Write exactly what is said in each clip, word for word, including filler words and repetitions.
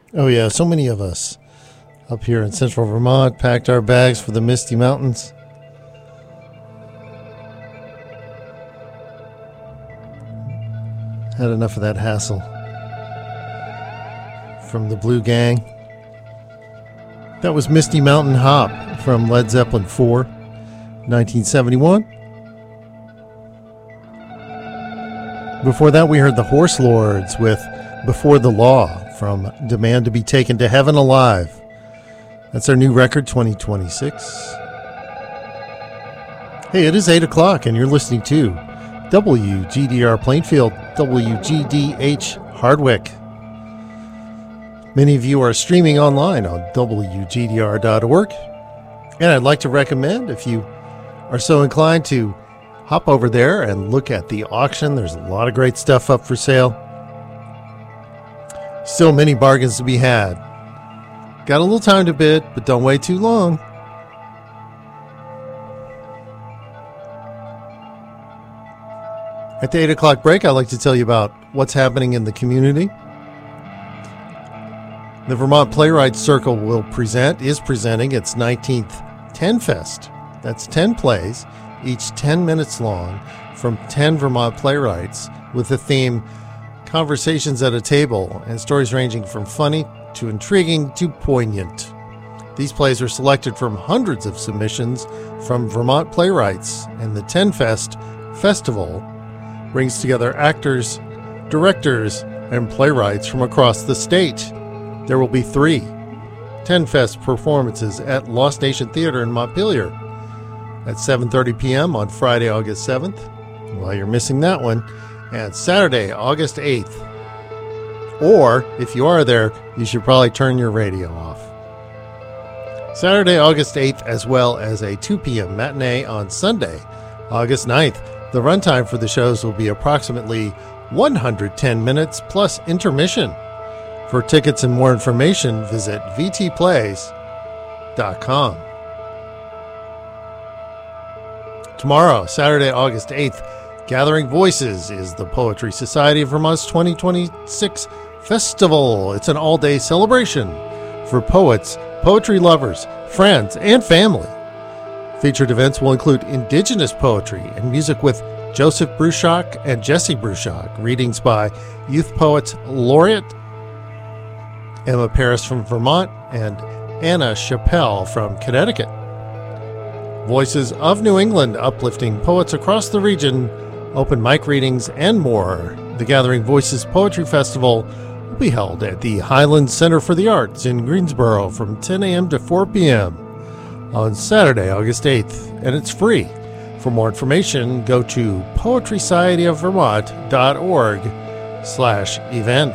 Oh, yeah, so many of us up here in central Vermont packed our bags for the Misty Mountains. Had enough of that hassle from the Blue Gang. That was Misty Mountain Hop from Led Zeppelin four, nineteen seventy-one. Before that, we heard the Horse Lords with Before the Law from Demand to be Taken to Heaven Alive. That's their new record, twenty twenty-six. Hey, it is eight o'clock, and you're listening to W G D R Plainfield, W G D H Hardwick. Many of you are streaming online on W G D R dot org, and I'd like to recommend, if you are so inclined, to hop over there and look at the auction. There's a lot of great stuff up for sale. Still many bargains to be had. Got a little time to bid, but don't wait too long. At the eight o'clock break, I'd like to tell you about what's happening in the community. The Vermont Playwrights Circle will present, is presenting its nineteenth ten Fest. That's ten plays, each ten minutes long, from ten Vermont playwrights, with the theme Conversations at a Table, and stories ranging from funny to intriguing to poignant. These plays are selected from hundreds of submissions from Vermont playwrights, and the ten Fest Festival brings together actors, directors, and playwrights from across the state. There will be three ten Fest performances at Lost Nation Theater in Montpelier at seven thirty p.m. on Friday, August seventh. Well, you're missing that one. And Saturday, August eighth. Or, if you are there, you should probably turn your radio off. Saturday, August eighth, as well as a two p.m. matinee on Sunday, August ninth. The runtime for the shows will be approximately one hundred ten minutes plus intermission. For tickets and more information, visit v t plays dot com. Tomorrow, Saturday, August eighth, Gathering Voices is the Poetry Society of Vermont's twenty twenty-six Festival. It's an all-day celebration for poets, poetry lovers, friends, and family. Featured events will include Indigenous poetry and music with Joseph Bruchac and Jesse Bruchac, readings by Youth Poets Laureate Emma Paris from Vermont and Anna Chappelle from Connecticut. Voices of New England, uplifting poets across the region, open mic readings, and more. The Gathering Voices Poetry Festival will be held at the Highland Center for the Arts in Greensboro from ten a.m. to four p.m. on Saturday, August eighth, and it's free. For more information, go to poetry society of vermont dot org slash event.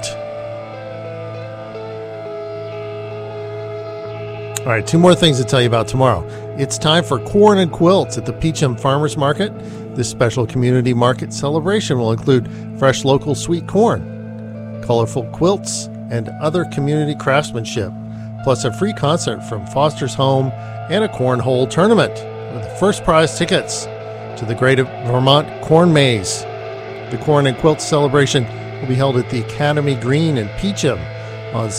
All right, two more things to tell you about tomorrow. It's time for Corn and Quilts at the Peachum Farmers Market. This special community market celebration will include fresh local sweet corn, colorful quilts, and other community craftsmanship, plus a free concert from Foster's Home and a cornhole tournament with first prize tickets to the Great Vermont Corn Maze. The Corn and Quilts celebration will be held at the Academy Green in Peachum on